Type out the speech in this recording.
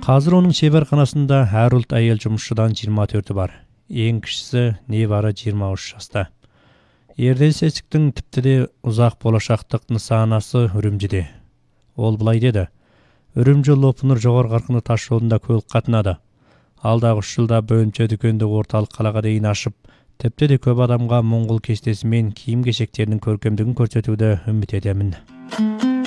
Қазір оның шеберханасында әр ұлт әйел жұмысшыдан 24-і бар. Ең кішісі небары 23 жаста. Ерден Сесіктің тіпті де ұзақ болашақтық нысанасы Үрімжіде. Ол былай деді: Үрімжі Лопыныр жоғары қарқынды тас жолында көлік қатынады. Алдағы 3 жылда бөлімше дүкенді орталық қалаға дейін ашып, тіпті де көп адамға Моңғол кестесімен киім кешектерінің көркемдігін көрсетуді үміт етемін.